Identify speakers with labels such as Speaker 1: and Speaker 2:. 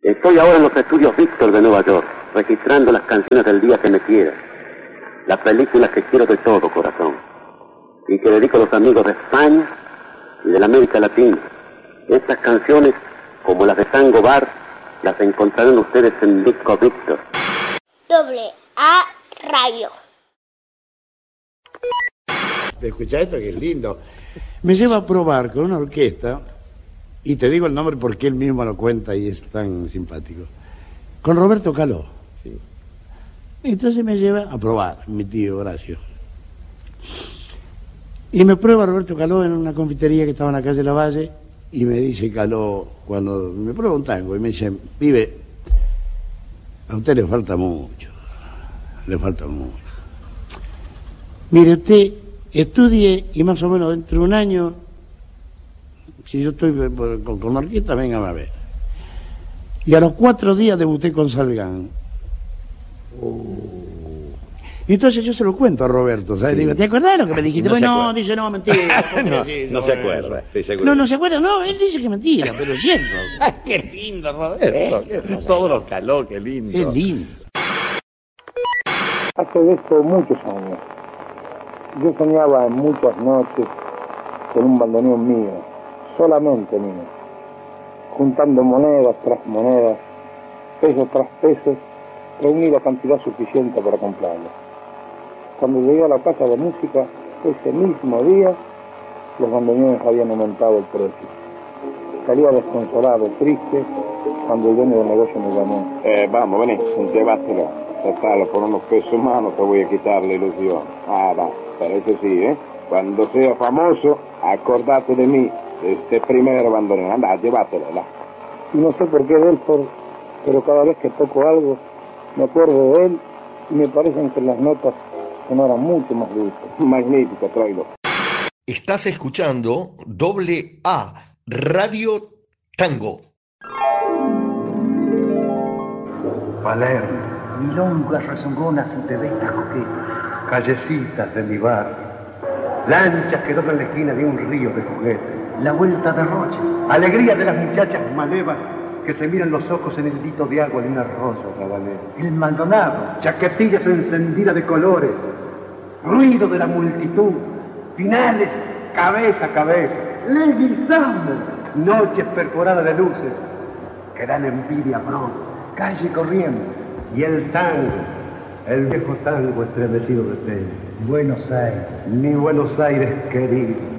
Speaker 1: Estoy ahora en los estudios Víctor de Nueva York, registrando las canciones del día que me quieras, las películas que quiero de todo corazón, y que dedico a los amigos de España y de la América Latina. Estas canciones, como las de Tango Bar, las encontrarán ustedes en Disco Víctor.
Speaker 2: AA Radio.
Speaker 3: Escucha esto que es lindo. Me lleva a probar con una orquesta, y te digo el nombre porque él mismo lo cuenta y es tan simpático, con Roberto Caló. Sí. Entonces me lleva a probar, mi tío Horacio. Y me prueba Roberto Caló en una confitería que estaba en la calle Lavalle, y me dice Caló, cuando me prueba un tango, y me dice, pibe, a usted le falta mucho. Mire, usted estudie y más o menos dentro de un año, si yo estoy con orquesta, véngame a ver. Y a los 4 días debuté con Salgán. Y entonces yo se lo cuento a Roberto, ¿sabes? Sí. Digo, ¿te acordás de lo que me dijiste?
Speaker 4: No,
Speaker 3: no, dice, no, mentira.
Speaker 4: No se acuerda, estoy seguro.
Speaker 3: No se acuerda, no, él dice que mentira, pero es cierto.
Speaker 4: Qué lindo, Roberto. Todos los Caló, qué lindo.
Speaker 3: Qué lindo.
Speaker 5: Hace de esto muchos años. Yo soñaba en muchas noches con un bandoneón mío, solamente mío, juntando monedas tras monedas, pesos tras pesos, reuní la cantidad suficiente para comprarlo. Cuando llegué a la casa de música, ese mismo día, los bandoneones habían aumentado el precio. Salía desconsolado, triste, cuando el dueño del negocio me llamó.
Speaker 6: Vamos, vení, llévatelo. Total, por unos pesos más no te voy a quitar la ilusión. Va, pero eso sí, cuando sea famoso, acordate de mí, este primer bandoneón. Anda, llévatelo, ¿la?
Speaker 5: Y no sé por qué de él, pero cada vez que toco algo, me acuerdo de él y me parecen que las notas sonaran mucho más dulces.
Speaker 6: Magnífico, tráelo.
Speaker 7: Estás escuchando AA Radio Tango.
Speaker 8: Palermo, milongas rezongonas de bestas coquetas, callecitas de mi barrio, lanchas que doblan la esquina de un río de juguetes, la vuelta de Rocha, alegría de las muchachas malevas que se miran los ojos en el dito de agua de un arroyo rabanero, el Maldonado, chaquetillas encendidas de colores, ruido de la multitud, finales cabeza a cabeza, Leguizamo, noches perforadas de luces que dan envidia pronto, calle corriendo, y el tango, el viejo tango estremecido de pena. Buenos Aires, mi Buenos Aires querido.